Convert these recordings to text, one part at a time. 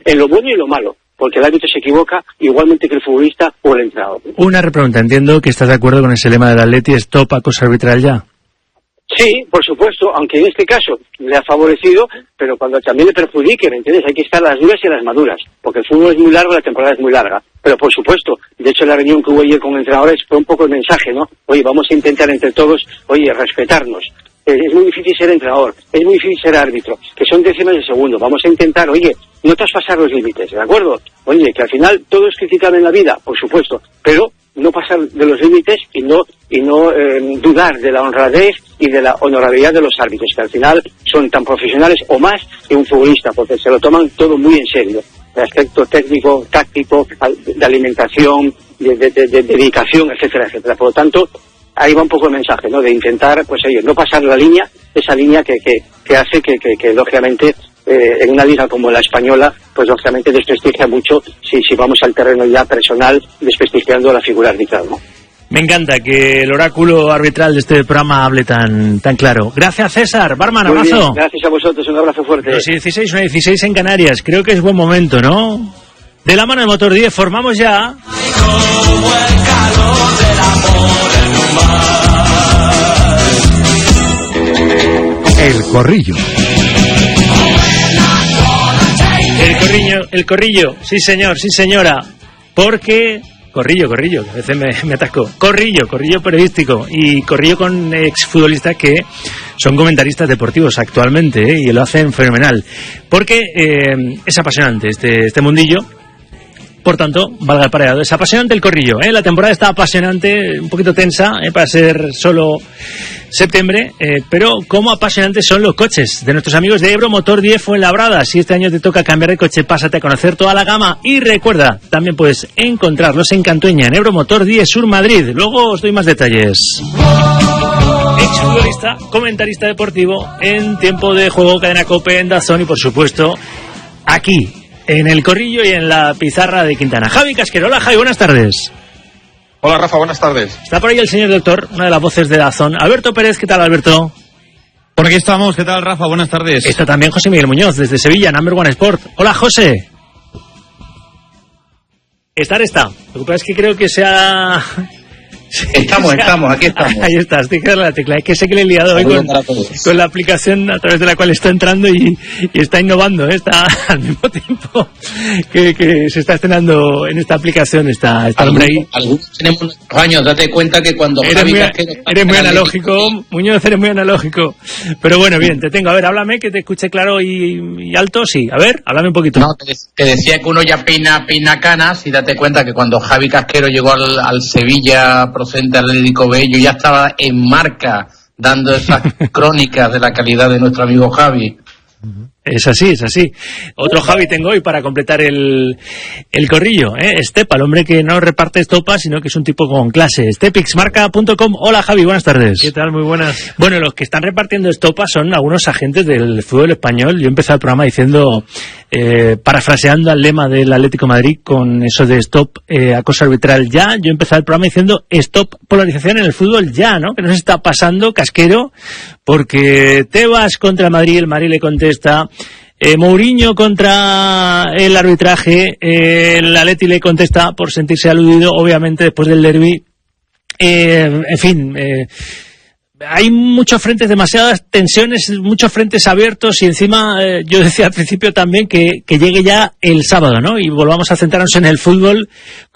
en lo bueno y en lo malo, porque el árbitro se equivoca igualmente que el futbolista o el entrenador. Una repregunta, entiendo que estás de acuerdo con ese lema del Atleti, stop acoso arbitral ya. Sí, por supuesto, aunque en este caso le ha favorecido, pero cuando también le perjudique, ¿me entiendes? Hay que estar a las duras y a las maduras, porque el fútbol es muy largo, la temporada es muy larga. Pero por supuesto, de hecho la reunión que hubo ayer con entrenadores fue un poco el mensaje, ¿no? Oye, vamos a intentar entre todos, respetarnos. Es muy difícil ser entrenador, es muy difícil ser árbitro, que son décimas de segundo. Vamos a intentar, no traspasar los límites, ¿de acuerdo? Que al final todo es criticable en la vida, por supuesto, pero no pasar de los límites y no dudar de la honradez y de la honorabilidad de los árbitros, que al final son tan profesionales o más que un futbolista, porque se lo toman todo muy en serio. El aspecto técnico, táctico, de alimentación, de dedicación, etcétera, etcétera. Por lo tanto, ahí va un poco el mensaje, ¿no? De intentar, no pasar la línea, esa línea que hace que lógicamente, en una liga como la española, pues lógicamente desprestigia mucho si vamos al terreno ya personal, desprestigiando la figura arbitral, ¿no? Me encanta que el oráculo arbitral de este programa hable tan claro. Gracias, César. Barman, muy abrazo. Bien, gracias a vosotros, un abrazo fuerte. 2:16, 1:16 en Canarias. Creo que es buen momento, ¿no? De la mano de Motor 10 formamos ya... El Corrillo. El corrillo, sí señor, sí señora. Porque... Corrillo, que a veces me atasco. Corrillo periodístico. Y corrillo con exfutbolistas que son comentaristas deportivos actualmente, y lo hacen fenomenal. Porque es apasionante este mundillo. Por tanto, valga el pareado, es apasionante el corrillo, ¿eh? La temporada está apasionante, un poquito tensa, para ser solo septiembre, pero como apasionantes son los coches de nuestros amigos de Ebro Motor 10 Fuenlabrada. Si este año te toca cambiar de coche, pásate a conocer toda la gama. Y recuerda, también puedes encontrarlos en Cantueña, en Ebro Motor 10 Sur Madrid. Luego os doy más detalles. Exfutbolista, comentarista deportivo en Tiempo de Juego, Cadena COPE, en DAZN y por supuesto aquí en el corrillo y en la pizarra de Quintana. Javi Casquero. Hola, Javi, buenas tardes. Hola, Rafa, buenas tardes. Está por ahí el señor doctor, una de las voces de DAZN. Alberto Pérez, ¿qué tal, Alberto? Por aquí estamos, ¿qué tal, Rafa? Buenas tardes. Está también José Miguel Muñoz, desde Sevilla, Number One Sport. Hola, José. Está. Lo que pasa es que creo que se ha... Estamos, aquí estamos. Ahí estás, te quedas la tecla. Es que sé que le he liado hoy con la aplicación a través de la cual está entrando y está innovando, ¿eh? Está al mismo tiempo que se está estrenando en esta aplicación, está el hombre ahí. Algunos tenemos nuestros años, date cuenta que cuando... Eres muy analógico, Muñoz, eres muy analógico. Pero bueno, bien, te tengo. A ver, háblame, que te escuche claro y alto, sí. A ver, háblame un poquito. No, te decía que uno ya peina canas y date cuenta que cuando Javi Casquero llegó al Sevilla procedente al Atlético B, yo ya estaba en marca dando esas crónicas de la calidad de nuestro amigo Javi. Es así. Otro Javi tengo hoy para completar el corrillo, ¿eh? Estepa, el hombre que no reparte estopas, sino que es un tipo con clase. Stepixmarca.com. Hola, Javi, buenas tardes. ¿Qué tal? Muy buenas. Bueno, los que están repartiendo estopas son algunos agentes del fútbol español. Yo empecé el programa diciendo, parafraseando al lema del Atlético de Madrid con eso de stop acoso arbitral ya. Yo empecé el programa diciendo stop polarización en el fútbol ya, ¿no? Que nos está pasando, Casquero, porque Tebas contra el Madrid le contesta... Mourinho contra el arbitraje, el Atleti le contesta por sentirse aludido, obviamente, después del derbi. En fin, hay muchos frentes, demasiadas tensiones, muchos frentes abiertos y encima yo decía al principio también que llegue ya el sábado, ¿no? Y volvamos a centrarnos en el fútbol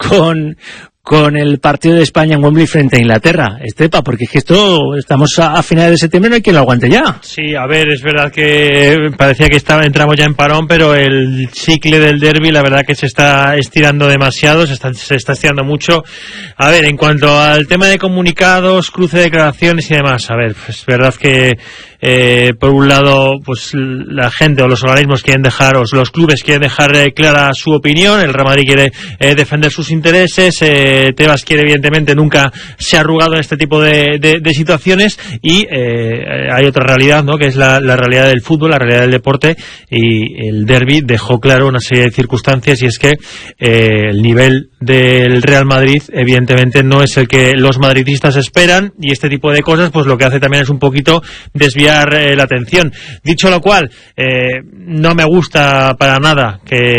con el partido de España en Wembley frente a Inglaterra, Estepa, porque es que esto, estamos a finales de septiembre, no hay quien lo aguante ya. Sí, a ver, es verdad que parecía que entramos ya en parón, pero el cicle del derbi, la verdad que se está estirando demasiado, se está estirando mucho. A ver, en cuanto al tema de comunicados, cruce de declaraciones y demás, a ver, pues es verdad que por un lado, pues la gente o los organismos quieren dejar, o los clubes quieren dejar clara su opinión, el Real Madrid quiere defender sus intereses, Tebas quiere, evidentemente, nunca se ha arrugado en este tipo de situaciones, y hay otra realidad, ¿no? Que es la realidad del fútbol, la realidad del deporte, y el derbi dejó claro una serie de circunstancias, y es que el nivel del Real Madrid, evidentemente, no es el que los madridistas esperan, y este tipo de cosas, pues lo que hace también es un poquito desviar la atención. Dicho lo cual, no me gusta para nada que